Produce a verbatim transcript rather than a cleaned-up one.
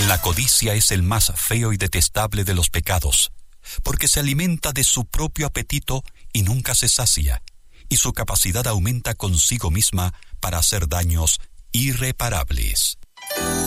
La codicia es el más feo y detestable de los pecados, porque se alimenta de su propio apetito y nunca se sacia, y su capacidad aumenta consigo misma para hacer daños irreparables.